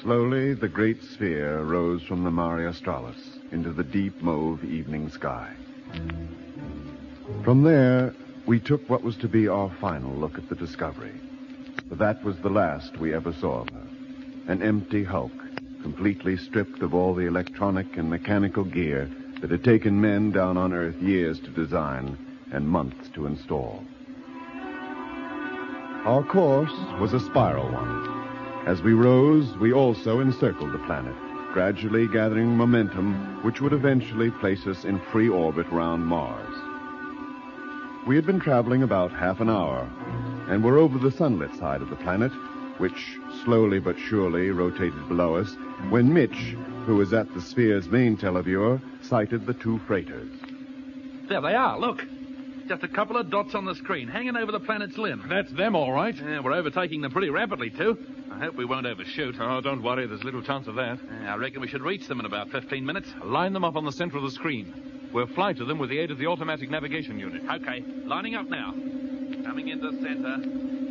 Slowly, the great sphere rose from the Mare Australis into the deep mauve evening sky. From there, we took what was to be our final look at the Discovery. But that was the last we ever saw of her. An empty hulk, completely stripped of all the electronic and mechanical gear that had taken men down on Earth years to design and months to install. Our course was a spiral one. As we rose, we also encircled the planet, gradually gathering momentum which would eventually place us in free orbit round Mars. We had been traveling about half an hour, and were over the sunlit side of the planet, which slowly but surely rotated below us, when Mitch, who was at the sphere's main televiewer, sighted the two freighters. There they are, look. Just a couple of dots on the screen, hanging over the planet's limb. That's them, all right. Yeah, we're overtaking them pretty rapidly, too. I hope we won't overshoot. Oh, don't worry. There's little chance of that. I reckon we should reach them in about 15 minutes. Line them up on the center of the screen. We'll fly to them with the aid of the automatic navigation unit. Okay, lining up now. Coming into center.